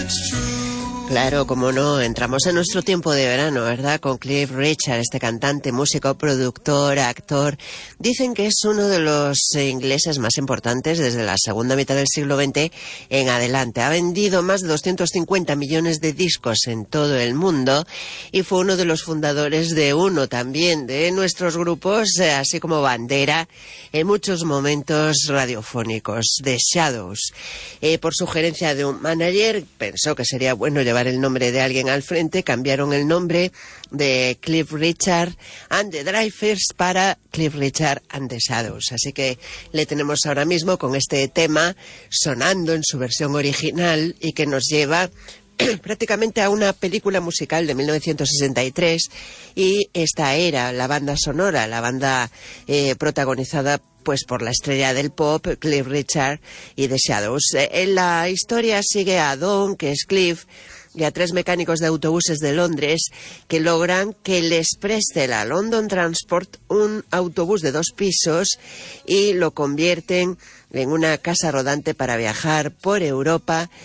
Claro, como no, entramos en nuestro tiempo de verano, ¿verdad? Con Cliff Richard, este cantante, músico, productor, actor. Dicen que es uno de los ingleses más importantes desde la segunda mitad del siglo XX en adelante. Ha vendido más de 250 millones de discos en todo el mundo y fue uno de los fundadores de uno también de nuestros grupos, así como bandera en muchos momentos radiofónicos, The Shadows. Por sugerencia de un manager, pensó que sería bueno llevar el nombre de alguien al frente, cambiaron el nombre de Cliff Richard and the Drivers para Cliff Richard and the Shadows. Así que le tenemos ahora mismo con este tema sonando en su versión original y que nos lleva prácticamente a una película musical de 1963, y esta era la banda sonora, la banda protagonizada pues por la estrella del pop, Cliff Richard y The Shadows. En la historia sigue a Don, que es Cliff, y a 3 mecánicos de autobuses de Londres que logran que les preste la London Transport un autobús de 2 pisos y lo convierten en una casa rodante para viajar por Europa